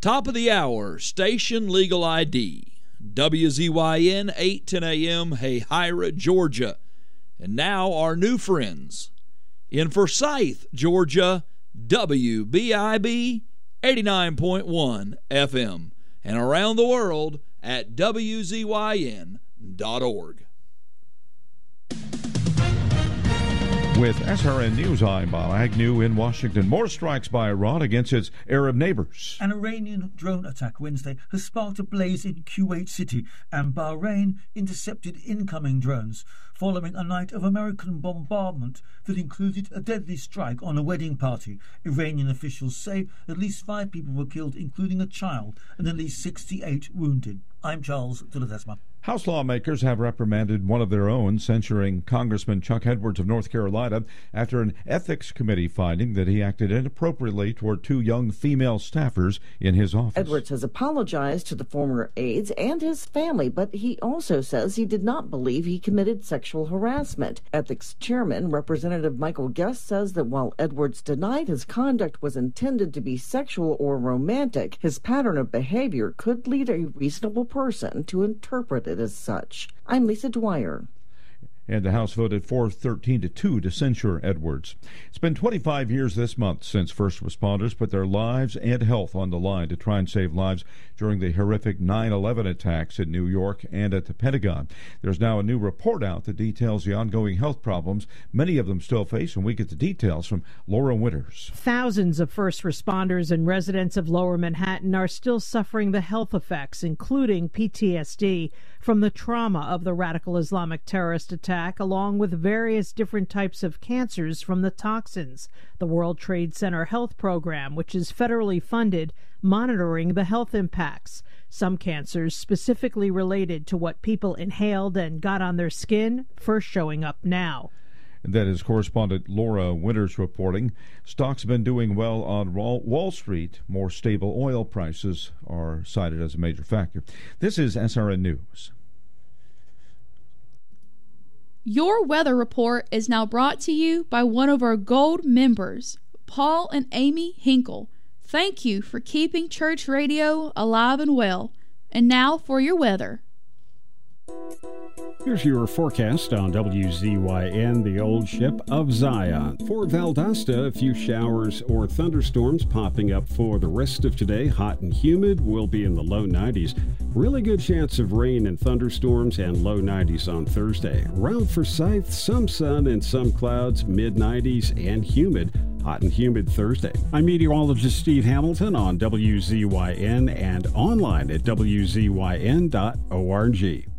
Top of the hour, station legal ID. WZYN 810 AM, Hahira, Georgia. And now our new friends. In Forsyth, Georgia, WBIB 89.1 FM. And around the world at WZYN.org. With SRN News, I'm Bob Agnew in Washington. More strikes by Iran against its Arab neighbors. An Iranian drone attack Wednesday has sparked a blaze in Kuwait City, and Bahrain intercepted incoming drones following a night of American bombardment that included a deadly strike on a wedding party. Iranian officials say at least 5 people were killed, including a child, and at least 68 wounded. I'm Charles Tulatesma. House lawmakers have reprimanded one of their own, censuring Congressman Chuck Edwards of North Carolina after an ethics committee finding that he acted inappropriately toward 2 young female staffers in his office. Edwards has apologized to the former aides and his family, but he also says he did not believe he committed sexual harassment. Ethics chairman Representative Michael Guest says that while Edwards denied his conduct was intended to be sexual or romantic, his pattern of behavior could lead a reasonable person to interpret it as such. I'm Lisa Dwyer. And the House voted 413-2 to censure Edwards. It's been 25 years this month since first responders put their lives and health on the line to try and save lives during the horrific 9/11 attacks in New York and at the Pentagon. There's now a new report out that details the ongoing health problems many of them still face, and we get the details from Laura Winters. Thousands of first responders and residents of Lower Manhattan are still suffering the health effects, including PTSD, from the trauma of the radical Islamic terrorist attack, along with various different types of cancers from the toxins. The World Trade Center Health Program, which is federally funded, monitoring the health impacts. Some cancers specifically related to what people inhaled and got on their skin, first showing up now. That is correspondent Laura Winters reporting. Stocks have been doing well on Wall Street. More stable oil prices are cited as a major factor. This is SRN News. Your weather report is now brought to you by one of our gold members, Paul and Amy Hinkle. Thank you for keeping church radio alive and well. And now for your weather. Here's your forecast on WZYN, the old ship of Zion. For Valdosta, a few showers or thunderstorms popping up for the rest of today. Hot and humid, will be in the low 90s. Really good chance of rain and thunderstorms, and low 90s on Thursday. Around Forsyth, some sun and some clouds, mid 90s and humid. Hot and humid Thursday. I'm meteorologist Steve Hamilton on WZYN and online at WZYN.org.